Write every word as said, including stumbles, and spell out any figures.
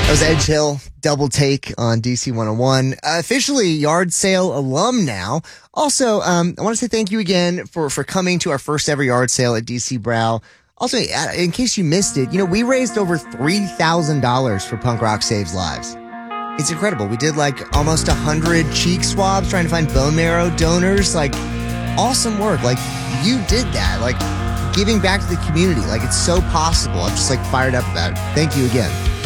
That was Edge Hill, Double Take on D C one oh one. Uh, officially yard sale alum now. Also, um, I want to say thank you again for, for coming to our first ever yard sale at D C Brow. Also, uh, in case you missed it, you know, we raised over three thousand dollars for Punk Rock Saves Lives. It's incredible. We did like almost one hundred cheek swabs trying to find bone marrow donors. Like, awesome work. Like, you did that. Like, giving back to the community. Like, it's so possible. I'm just like fired up about it. Thank you again.